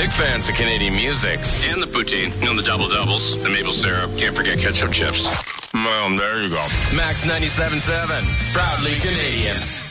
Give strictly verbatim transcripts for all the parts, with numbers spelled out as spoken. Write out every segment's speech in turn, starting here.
Big fans of Canadian music. And the poutine, you know, the double doubles, the maple syrup. Can't forget ketchup chips. Well, there you go. Max ninety-seven point seven, proudly Canadian.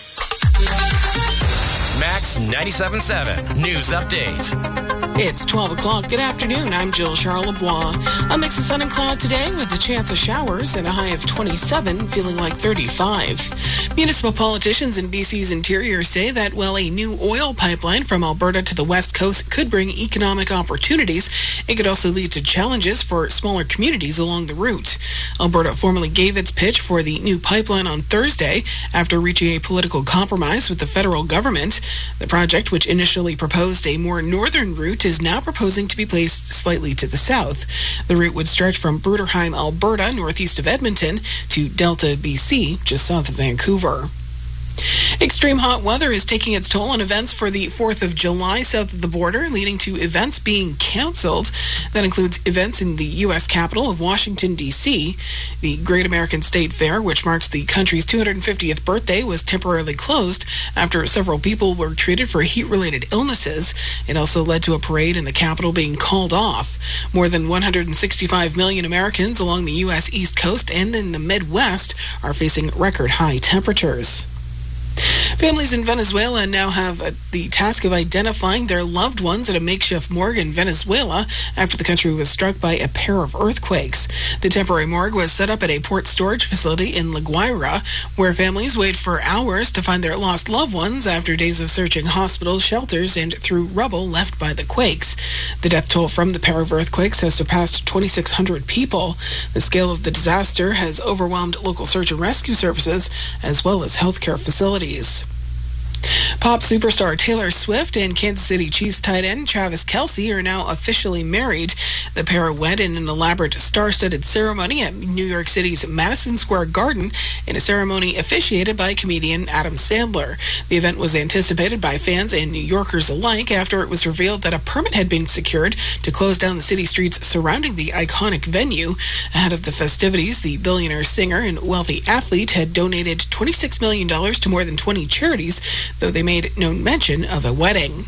Max ninety-seven point seven, news update. It's twelve o'clock. Good afternoon. I'm Jill Charlebois. A mix of sun and cloud today with a chance of showers and a high of twenty-seven, feeling like thirty-five. Municipal politicians in B C's interior say that while a new oil pipeline from Alberta to the west coast could bring economic opportunities, it could also lead to challenges for smaller communities along the route. Alberta formally gave its pitch for the new pipeline on Thursday after reaching a political compromise with the federal government. The project, which initially proposed a more northern route, is now proposing to be placed slightly to the south. The route would stretch from Bruderheim, Alberta, northeast of Edmonton, to Delta, B C, just south of Vancouver. Extreme hot weather is taking its toll on events for the fourth of July south of the border, leading to events being canceled. That includes events in the U S capital of Washington, D C. The Great American State Fair, which marks the country's two hundred fiftieth birthday, was temporarily closed after several people were treated for heat-related illnesses. It also led to a parade in the capital being called off. More than one hundred sixty-five million Americans along the U S East Coast and in the Midwest are facing record-high temperatures. Families in Venezuela now have uh, the task of identifying their loved ones at a makeshift morgue in Venezuela after the country was struck by a pair of earthquakes. The temporary morgue was set up at a port storage facility in La Guaira, where families wait for hours to find their lost loved ones after days of searching hospitals, shelters, and through rubble left by the quakes. The death toll from the pair of earthquakes has surpassed twenty-six hundred people. The scale of the disaster has overwhelmed local search and rescue services as well as healthcare facilities. Pop superstar Taylor Swift and Kansas City Chiefs tight end Travis Kelce are now officially married. The pair wed in an elaborate star-studded ceremony at New York City's Madison Square Garden in a ceremony officiated by comedian Adam Sandler. The event was anticipated by fans and New Yorkers alike after it was revealed that a permit had been secured to close down the city streets surrounding the iconic venue. Ahead of the festivities, the billionaire singer and wealthy athlete had donated twenty-six million dollars to more than twenty charities, though they made no mention of a wedding.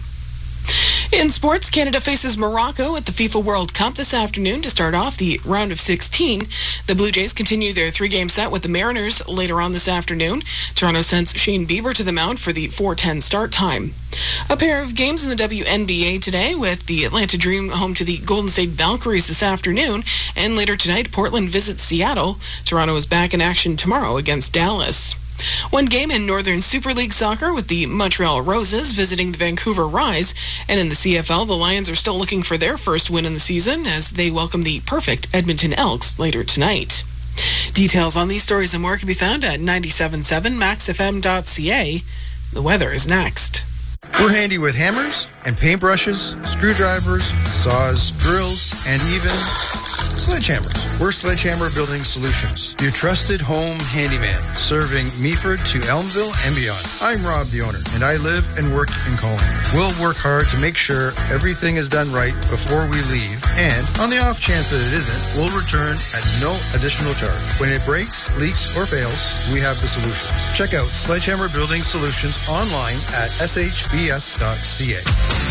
In sports, Canada faces Morocco at the FIFA World Cup this afternoon to start off the round of sixteen. The Blue Jays continue their three-game set with the Mariners later on this afternoon. Toronto sends Shane Bieber to the mound for the four ten start time. A pair of games in the W N B A today with the Atlanta Dream home to the Golden State Valkyries this afternoon, and later tonight, Portland visits Seattle. Toronto is back in action tomorrow against Dallas. One game in Northern Super League soccer with the Montreal Roses visiting the Vancouver Rise. And in the C F L, the Lions are still looking for their first win in the season as they welcome the perfect Edmonton Elks later tonight. Details on these stories and more can be found at ninety-seven point seven max f m dot c a. The weather is next. We're handy with hammers and paintbrushes, screwdrivers, saws, drills, and even sledgehammers. We're Sledgehammer Building Solutions, your trusted home handyman, serving Meaford to Elmville and beyond. I'm Rob, the owner, and I live and work in Collingwood. We'll work hard to make sure everything is done right before we leave, and on the off chance that it isn't, we'll return at no additional charge. When it breaks, leaks, or fails, we have the solutions. Check out Sledgehammer Building Solutions online at s h b s dot c a.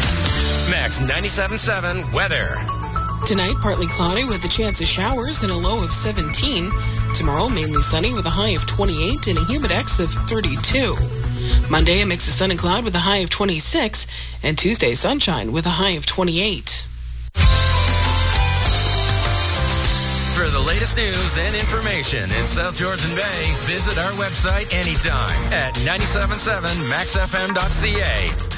Max ninety-seven point seven weather. Tonight, partly cloudy with a chance of showers and a low of seventeen. Tomorrow, mainly sunny with a high of twenty-eight and a humidex of thirty-two. Monday, a mix of sun and cloud with a high of twenty-six. And Tuesday, sunshine with a high of twenty-eight. For the latest news and information in South Georgian Bay, visit our website anytime at ninety-seven point seven max f m dot c a.